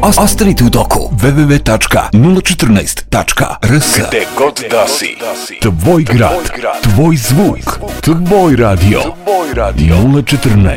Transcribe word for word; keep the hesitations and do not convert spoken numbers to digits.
Ostanite u toku. w w w tačka nula četrnaest tačka r s. Gde god da si. Tvoj grad, tvoj zvuk, tvoj radio. nula četrnaest.